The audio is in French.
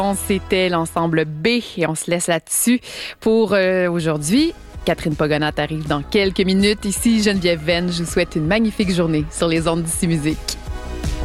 C'était l'ensemble B et on se laisse là-dessus pour aujourd'hui. Catherine Pogonat arrive dans quelques minutes. Ici Geneviève Venn, je vous souhaite une magnifique journée sur les ondes d'ICI Musique.